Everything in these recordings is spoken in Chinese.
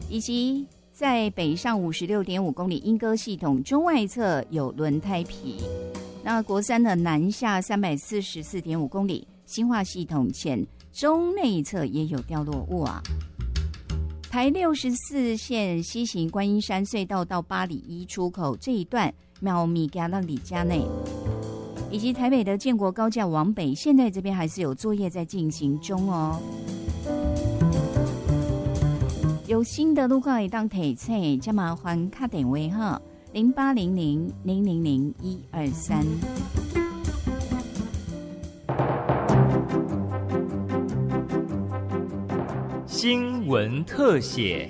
以及在北上 56.5 公里莺歌系统中外侧有轮胎皮。那国三的南下 344.5 公里新化系统前中内侧也有掉落物啊。台64线西行观音山隧道到八里一出口这一段苗米加到李家内，以及台北的建国高架往北，现在这边还是有作业在进行中哦。有新的路况会当提醒，再麻烦打电话哈，0800-000-123。 新闻特写，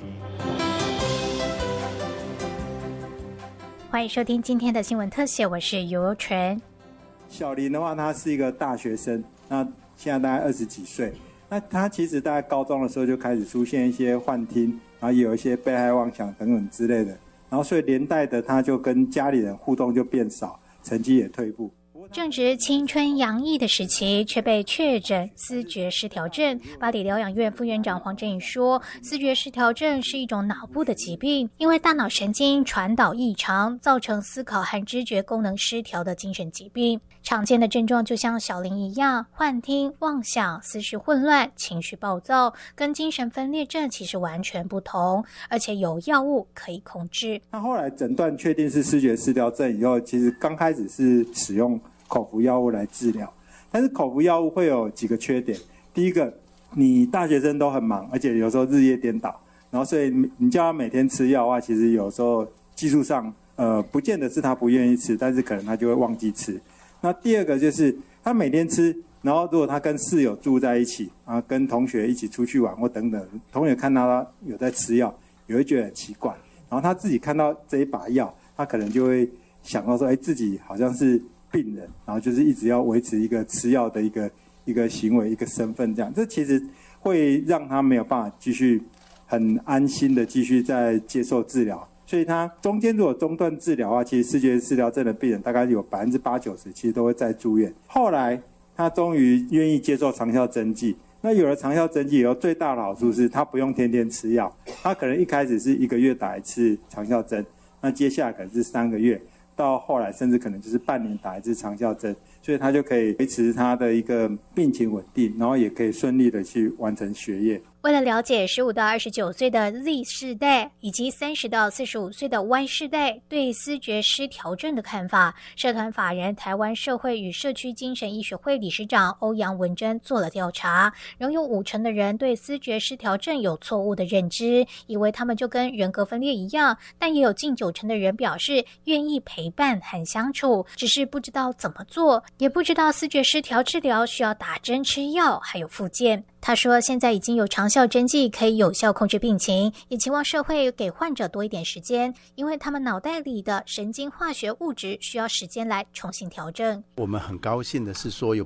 欢迎收听今天的新闻特写，我是尤纯。 小林的话，他是一个大学生，那现在大概20几岁。那他其实大概高中的时候就开始出现一些幻听，然后也有一些被害妄想等等之类的，然后所以连带的他就跟家里人互动就变少，成绩也退步。 正值青春洋溢的时期，却被确诊思觉失调症。八里疗养院副院长黄振宇说，思觉失调症是一种脑部的疾病，因为大脑神经传导异常，造成思考和知觉功能失调的精神疾病。常见的症状就像小林一样，幻听、妄想、思绪混乱、情绪暴躁，跟精神分裂症其实完全不同，而且有药物可以控制。 他后来诊断确定是思觉失调症以后，其实刚开始是使用口服药物来治疗，但是口服药物会有几个缺点。第一个，你大学生都很忙，而且有时候日夜颠倒，然后所以你叫他每天吃药的话，其实有时候技术上不见得是他不愿意吃，但是可能他就会忘记吃。那第二个就是他每天吃，然后如果他跟室友住在一起啊，跟同学一起出去玩或等等，同学看到他有在吃药，也会觉得很奇怪。然后他自己看到这一把药，他可能就会想到说，自己好像是病人，然后就是一直要维持一个吃药的一个行为、一个身份这样，这其实会让他没有办法继续很安心的继续在接受治疗。所以他中间如果中断治疗的话，其实思觉失调症的病人大概有80%-90%其实都会再住院。后来他终于愿意接受长效针剂，那有了长效针剂以后，最大的好处是他不用天天吃药，他可能一开始是1个月打一次长效针，那接下来可能是3个月。到后来甚至可能就是半年打一次长效针，所以他就可以维持他的一个病情稳定，然后也可以顺利的去完成学业。 为了了解15到29岁的 Z 世代以及30到45岁的 Y 世代对思觉失调症的看法，社团法人台湾社会与社区精神医学会理事长欧阳文珍做了调查，仍有50%的人对思觉失调症有错误的认知，以为他们就跟人格分裂一样，但也有近90%的人表示愿意陪伴和相处，只是不知道怎么做，也不知道思觉失调治疗需要打针吃药还有复健。他说现在已经有长效针剂可以有效控制病情，也期望社会给患者多一点时间，因为他们脑袋里的神经化学物质需要时间来重新调整。 我们很高兴的是说有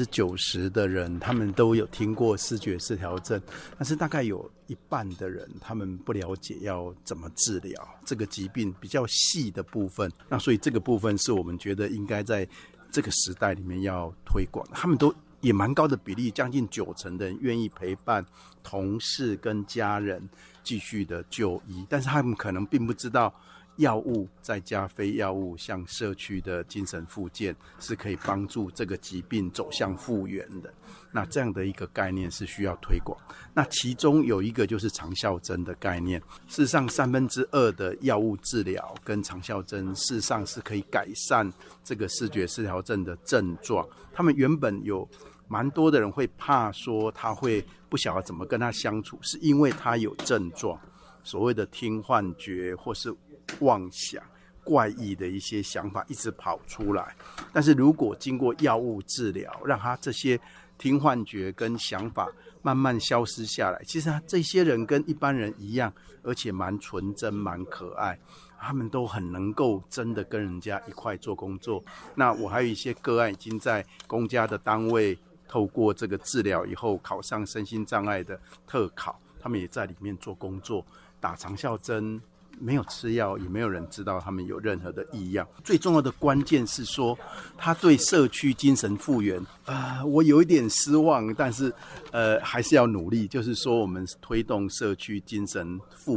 90%的人他们都有听过思觉失调症，但是大概有一半的人他们不了解要怎么治疗这个疾病比较细的部分，那所以这个部分是我们觉得应该在这个时代里面要推广。他们都也蛮高的比例，将近90%的人愿意陪伴同事跟家人继续的就医，但是他们可能并不知道药物再加非药物，像社区的精神复健是可以帮助这个疾病走向复原的。那这样的一个概念是需要推广。那其中有一个就是长效针的概念，事实上2/3的药物治疗跟长效针事实上是可以改善这个思觉失调症的症状。他们原本有蛮多的人会怕说他会不晓得怎么跟他相处，是因为他有症状，所谓的听幻觉或是妄想怪异的一些想法一直跑出来。但是如果经过药物治疗，让他这些听幻觉跟想法慢慢消失下来，其实他这些人跟一般人一样，而且蛮纯真蛮可爱，他们都很能够真的跟人家一块做工作。那我还有一些个案已经在公家的单位透过这个治疗以后考上身心障碍的特考，他们也在里面做工作，打长效针，没有吃药，也没有人知道他们有任何的异样。最重要的关键是说他对社区精神复原我有一点失望，但是还是要努力，就是说我们推动社区精神复